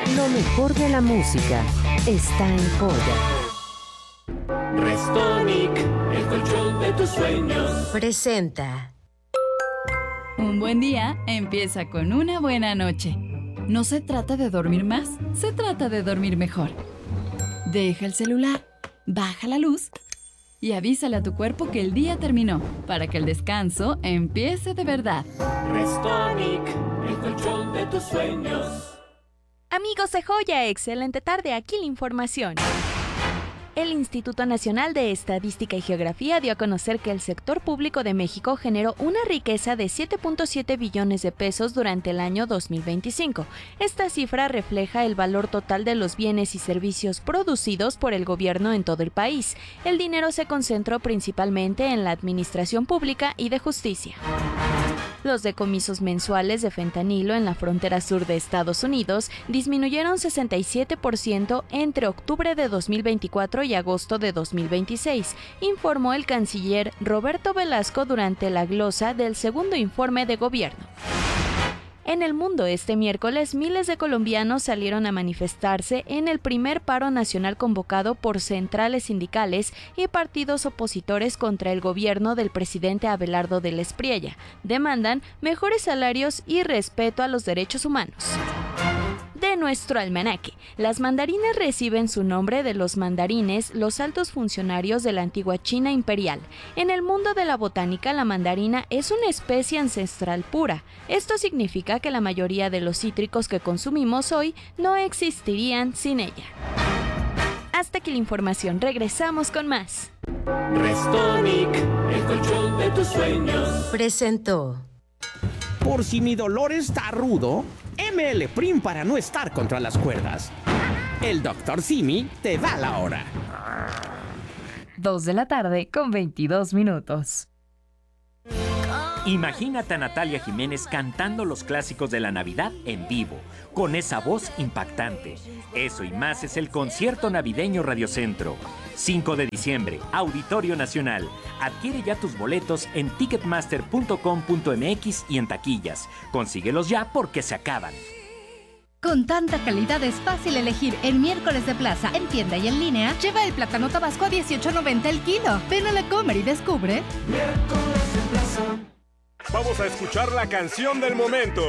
Lo mejor de la música está en Joya. Restonic, el colchón de tus sueños. Presenta. Un buen día empieza con una buena noche. No se trata de dormir más, se trata de dormir mejor. Deja el celular, baja la luz y avísale a tu cuerpo que el día terminó, para que el descanso empiece de verdad. Restonic, el colchón de tus sueños. Amigos de Joya, excelente tarde, aquí la información. El Instituto Nacional de Estadística y Geografía dio a conocer que el sector público de México generó una riqueza de 7.7 billones de pesos durante el año 2025. Esta cifra refleja el valor total de los bienes y servicios producidos por el gobierno en todo el país. El dinero se concentró principalmente en la administración pública y de justicia. Los decomisos mensuales de fentanilo en la frontera sur de Estados Unidos disminuyeron 67% entre octubre de 2024 y agosto de 2026, informó el canciller Roberto Velasco durante la glosa del segundo informe de gobierno. En el mundo, este miércoles, miles de colombianos salieron a manifestarse en el primer paro nacional convocado por centrales sindicales y partidos opositores contra el gobierno del presidente Abelardo del Espriella. Demandan mejores salarios y respeto a los derechos humanos. De nuestro almanaque, las mandarinas reciben su nombre de los mandarines, los altos funcionarios de la antigua China imperial. En el mundo de la botánica, la mandarina es una especie ancestral pura. Esto significa que la mayoría de los cítricos que consumimos hoy no existirían sin ella. Hasta aquí la información, regresamos con más. Restonic, el colchón de tus sueños. Presentó. Por si mi dolor está rudo, ML Prim para no estar contra las cuerdas. El Dr. Simi te da la hora. 2:22 p.m. Imagínate a Natalia Jiménez cantando los clásicos de la Navidad en vivo, con esa voz impactante. Eso y más es el concierto navideño Radiocentro. 5 de diciembre, Auditorio Nacional. Adquiere ya tus boletos en ticketmaster.com.mx y en taquillas. Consíguelos ya porque se acaban. Con tanta calidad es fácil elegir el miércoles de plaza en tienda y en línea. Lleva el plátano tabasco a $18.90 el kilo. Ven a la Comer y descubre. Miércoles de plaza. Vamos a escuchar la canción del momento.